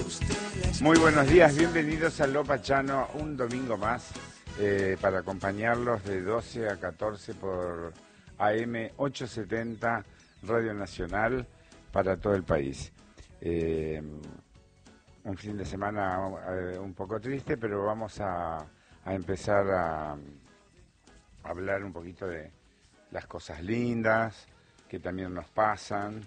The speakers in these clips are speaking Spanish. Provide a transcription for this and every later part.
Muy buenos días, bienvenidos a Lo Pachano, un domingo más para acompañarlos de 12 a 14 por AM 870 Radio Nacional para todo el país. Un fin de semana un poco triste, pero vamos a empezar a hablar un poquito de las cosas lindas que también nos pasan.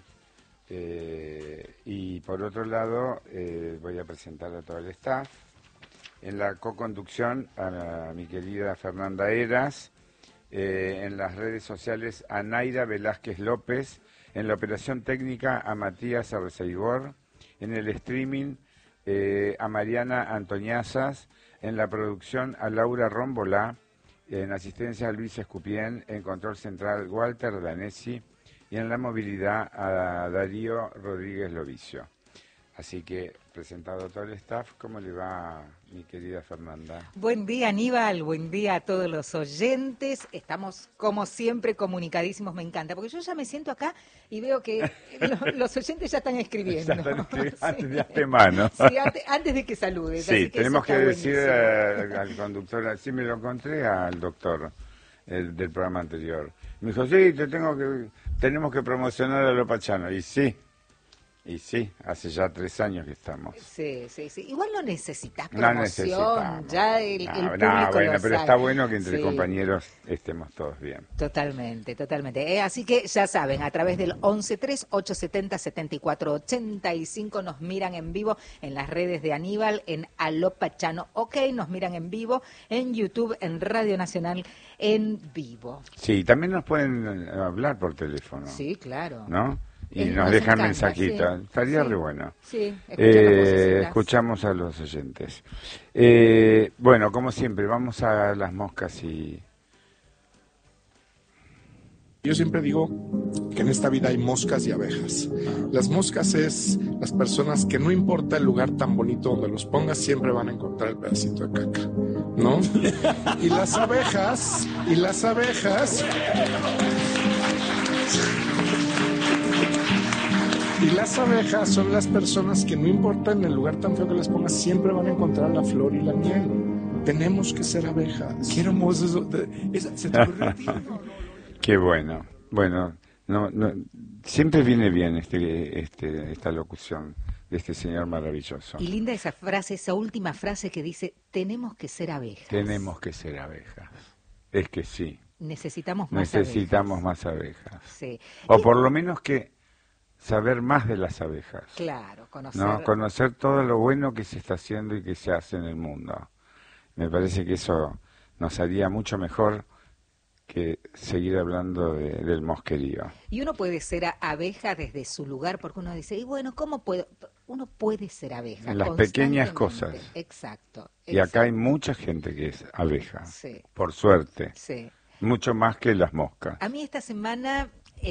Y por otro lado, voy a presentar a todo el staff. En la co-conducción a mi querida Fernanda Heras, en las redes sociales a Naira Velázquez López, en la operación técnica a Matías Arceigor, en el streaming a Mariana Antoniazas, en la producción a Laura Rombolá, en asistencia a Luis Escupien, en control central Walter Danesi, y en la movilidad a Darío Rodríguez Lovicio. Así que, presentado todo el staff, ¿cómo le va mi querida Fernanda? Buen día, Aníbal, buen día a todos los oyentes. Estamos, como siempre, comunicadísimos, me encanta, porque yo ya me siento acá y veo que los oyentes ya están escribiendo. Ya están escribiendo antes de antemano. Sí, antes de que saludes. Sí, tenemos que decir buenísimo. al conductor, así me lo encontré al doctor del programa anterior. Me dijo, sí, tenemos que promocionar a Lo Pachano. Y sí, hace ya 3 años que estamos. Sí. Igual no necesitas promoción, no necesitamos. Ya el público bueno, lo pero sabe. está bueno que entre Sí. compañeros estemos todos bien. Totalmente. Así que ya saben, a través del 1138707485 nos miran en vivo en las redes de Aníbal, en Aló Pachano, ok, nos miran en vivo, en YouTube, en Radio Nacional, en vivo. Sí, también nos pueden hablar por teléfono. Sí, claro. ¿No? Y nos Nos dejan encanta, mensajitos. sí. Estaría Sí. re bueno. Sí, escuchar las vocecitas. Escuchamos a los oyentes. Bueno, como siempre, vamos a las moscas y... Yo siempre digo que en esta vida hay moscas y abejas. Las moscas es las personas que no importa el lugar tan bonito donde los pongas, siempre van a encontrar el pedacito de caca, ¿no? Y las abejas son las personas que no importa en el lugar tan feo que les pongas, siempre van a encontrar la flor y la miel. Tenemos que ser abejas. Qué hermoso eso. ¿Se te ocurrió a ti? Qué bueno. Bueno, no, siempre viene bien esta locución de este señor maravilloso. Y linda esa frase, esa última frase que dice, tenemos que ser abejas. Tenemos que ser abejas. Es que sí. Necesitamos más abejas. Sí. O por lo menos que saber más de las abejas. Claro, conocer todo lo bueno que se está haciendo y que se hace en el mundo. Me parece que eso nos haría mucho mejor que seguir hablando del mosquerío. Y uno puede ser abeja desde su lugar, porque uno dice, y bueno, ¿cómo puedo? Uno puede ser abeja. En las pequeñas cosas. Exacto. Y acá hay mucha gente que es abeja, sí. Por suerte. Sí. Mucho más que las moscas. A mí esta semana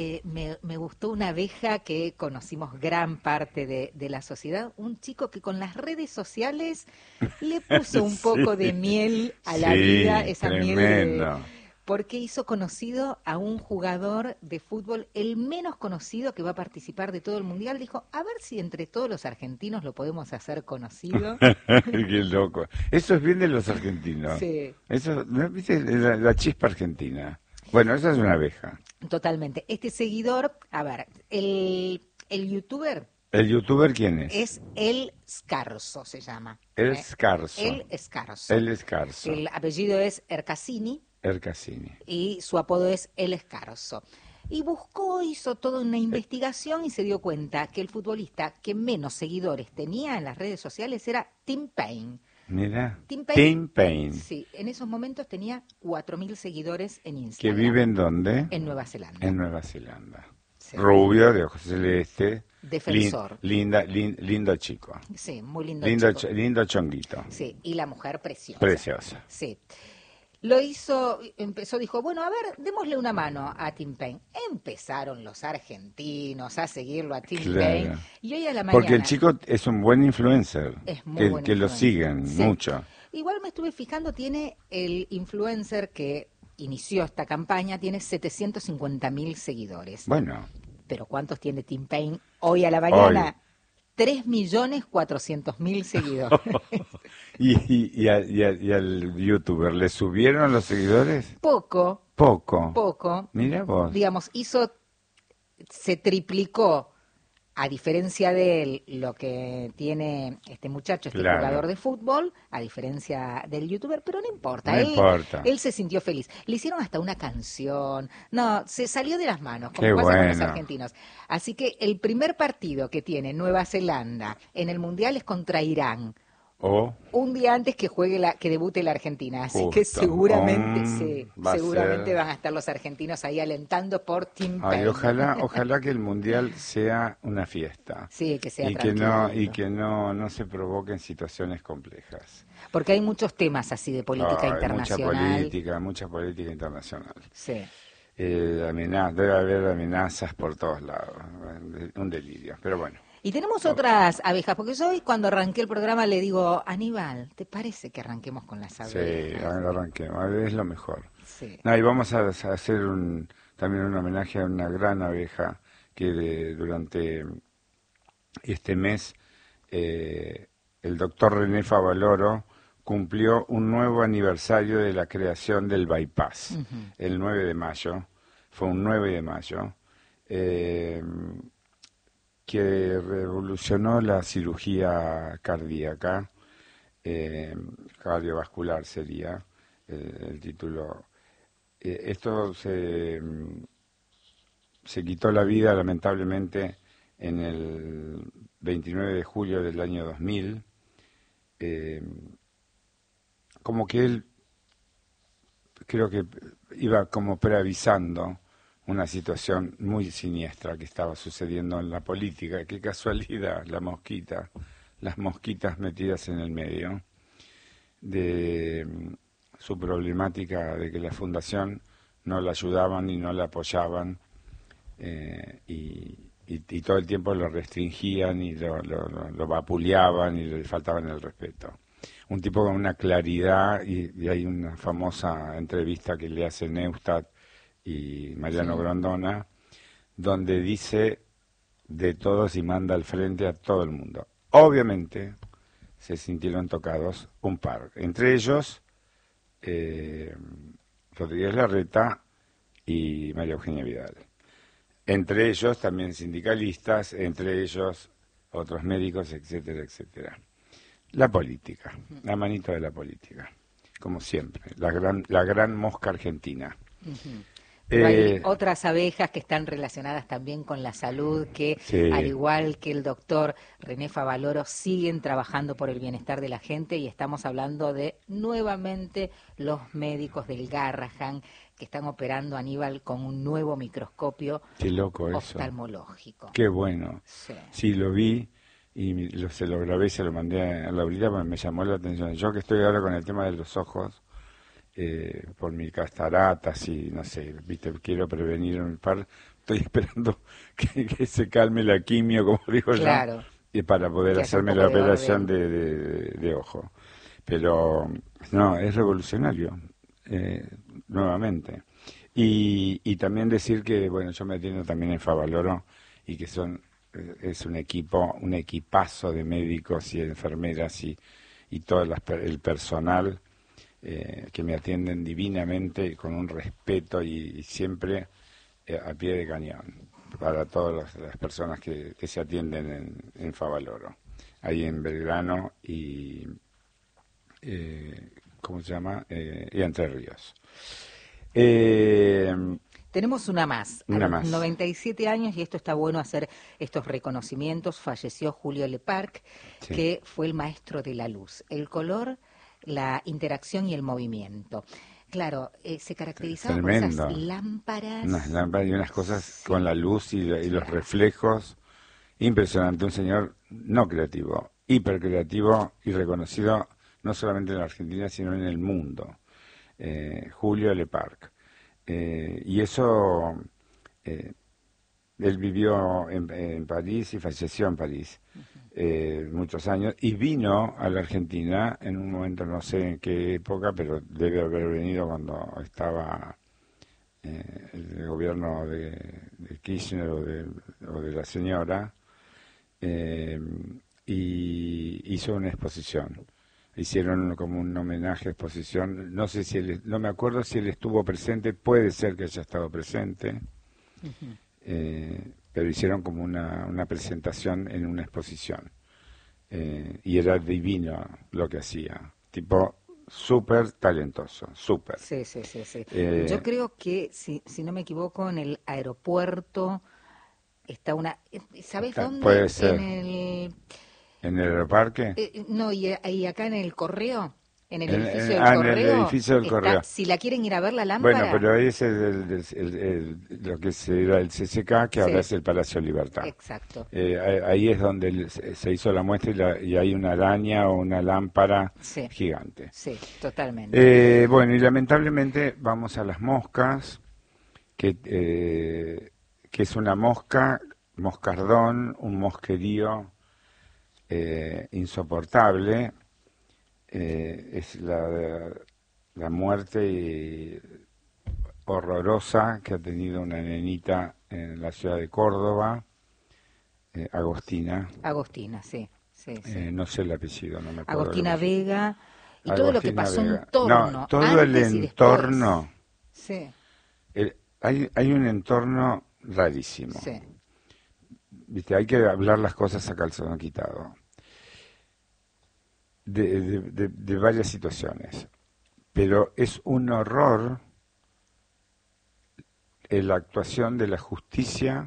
me gustó una abeja que conocimos gran parte de la sociedad, un chico que con las redes sociales le puso un poco de miel a la vida, esa tremendo. miel porque hizo conocido a un jugador de fútbol, el menos conocido que va a participar de todo el mundial. Dijo, a ver si entre todos los argentinos lo podemos hacer conocido. Qué loco. Eso es bien de los argentinos. Sí. Eso, ¿viste? La chispa argentina. Bueno, esa es una abeja. Totalmente. Este seguidor, a ver, el youtuber... ¿El youtuber quién es? Es El Scarso, se llama. El Scarso. El Scarso. El Scarso. El apellido es Ercasini. Y su apodo es El Scarso. Y hizo toda una investigación y se dio cuenta que el futbolista que menos seguidores tenía en las redes sociales era Tim Payne. Mira, Tim Payne. Sí, en esos momentos tenía 4.000 seguidores en Instagram. ¿Que vive en dónde? En Nueva Zelanda. En Nueva Zelanda. Sí. Rubio, de ojos celeste. Defensor. Lindo chico. Sí, muy lindo chico. Lindo chonguito. Sí, y la mujer preciosa. Preciosa. Sí. Dijo, bueno, a ver, démosle una mano a Tim Payne. Empezaron los argentinos a seguirlo a Tim Payne. Y hoy a la mañana... Porque el chico es un buen influencer. Es muy buen que lo siguen sí. mucho. Igual me estuve fijando, tiene el influencer que inició esta campaña, tiene 750.000 seguidores. Bueno. Pero ¿cuántos tiene Tim Payne hoy a la mañana? Hoy. 3.400.000 seguidores. ¿Y al youtuber le subieron los seguidores? Poco. Mira vos. Digamos, se triplicó, a diferencia de él, lo que tiene este muchacho, jugador de fútbol, a diferencia del youtuber, pero no importa. Él se sintió feliz. Le hicieron hasta una canción. No, se salió de las manos, como pasa con los argentinos. Así que el primer partido que tiene Nueva Zelanda en el Mundial es contra Irán. Un día antes que debute la Argentina, así que seguramente van a estar los argentinos ahí alentando por Team Payne. Ojalá que el Mundial sea una fiesta. Sí, que sea y que no se provoquen situaciones complejas. Porque hay muchos temas así de política internacional. Mucha política internacional. Sí. Debe haber amenazas por todos lados. Un delirio, pero bueno. Y tenemos otras abejas, porque yo hoy cuando arranqué el programa le digo, Aníbal, ¿te parece que arranquemos con las abejas? Sí, arranquemos, es lo mejor. Sí. Y vamos a hacer también un homenaje a una gran abeja que durante este mes el doctor René Favaloro cumplió un nuevo aniversario de la creación del bypass, el 9 de mayo, fue un 9 de mayo, que revolucionó la cirugía cardíaca, cardiovascular sería el título. Esto se quitó la vida lamentablemente en el 29 de julio del año 2000, como que él creo que iba como preavisando una situación muy siniestra que estaba sucediendo en la política. Qué casualidad, las mosquitas metidas en el medio de su problemática de que la fundación no la ayudaban y no la apoyaban y todo el tiempo lo restringían y lo vapuleaban y le faltaban el respeto. Un tipo con una claridad y hay una famosa entrevista que le hace Neustadt y Mariano Grondona, donde dice de todos y manda al frente a todo el mundo. Obviamente se sintieron tocados un par, entre ellos Rodríguez Larreta y María Eugenia Vidal. Entre ellos también sindicalistas, entre ellos otros médicos, etcétera, etcétera. La política, la manito de la política, como siempre, la gran mosca argentina. Pero hay otras abejas que están relacionadas también con la salud, que al igual que el doctor René Favaloro siguen trabajando por el bienestar de la gente, y estamos hablando de nuevamente los médicos del Garrahan que están operando, Aníbal, con un nuevo microscopio oftalmológico. Qué bueno. Sí, lo vi y se lo grabé y se lo mandé a Laurita porque me llamó la atención. Yo que estoy ahora con el tema de los ojos, por mi cataratas y no sé, quiero prevenir un par, estoy esperando que se calme la quimio, como digo yo, y para poder hacerme la operación de ojo. Pero no, es revolucionario, nuevamente. Y también decir que, bueno, yo me atiendo también en Favaloro y que es un equipazo de médicos y enfermeras y todo el personal que me atienden divinamente con un respeto y siempre a pie de cañón para todas las personas que se atienden en Favaloro, ahí en Belgrano y ¿cómo se llama? Y Entre Ríos. Tenemos una más. A los 97 años, y esto está bueno hacer estos reconocimientos, falleció Julio Leparc, que fue el maestro de la luz, el color, la interacción y el movimiento. Claro, se caracterizaba por esas lámparas. Unas lámparas y unas cosas con la luz y los reflejos. Impresionante, un señor no creativo, hipercreativo y reconocido no solamente en la Argentina, sino en el mundo. Julio Leparc. Y eso, él vivió en París y falleció en París muchos años, y vino a la Argentina en un momento, no sé en qué época, pero debe haber venido cuando estaba el gobierno de Kirchner o de la señora, y hizo una exposición. Hicieron como un homenaje, exposición. No sé si no me acuerdo si él estuvo presente, puede ser que haya estado presente, pero hicieron como una presentación en una exposición. Y era divino lo que hacía, tipo súper talentoso, súper. Sí. Yo creo que, si no me equivoco, en el aeropuerto está una... ¿Sabes dónde? Puede ser. ¿En el aeroparque? No, y acá en el correo, en el edificio del correo. En el edificio del correo. Si la quieren ir a ver la lámpara... Bueno, pero ahí es lo que era el CCK, que ahora es el Palacio Libertad. Exacto. Ahí es donde se hizo la muestra y hay una araña o una lámpara gigante. Sí, totalmente. Bueno, y lamentablemente vamos a las moscas, que es una moscardón, un mosquerío insoportable. Es la muerte horrorosa que ha tenido una nenita en la ciudad de Córdoba, Agostina. Agostina, sí. No sé el apellido, no me acuerdo. Agostina Vega, y Agostina todo lo que pasó Vega. en torno. No, todo el entorno. Sí. Hay un entorno rarísimo. Sí. Viste, hay que hablar las cosas a calzón quitado. De varias situaciones, pero es un horror la actuación de la justicia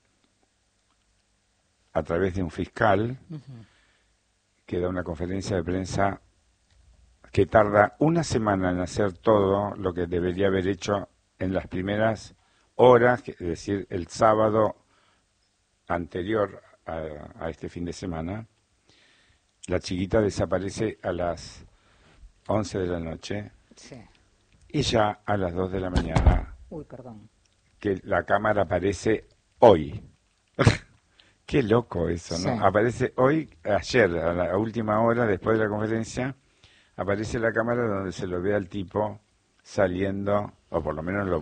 a través de un fiscal que da una conferencia de prensa que tarda una semana en hacer todo lo que debería haber hecho en las primeras horas, es decir, el sábado anterior a este fin de semana. La chiquita desaparece a las 11 de la noche y ya a las 2 de la mañana, que la cámara aparece hoy. Qué loco eso, ¿no? Aparece hoy, ayer, a la última hora, después de la conferencia, aparece la cámara donde se lo ve al tipo saliendo, o por lo menos lo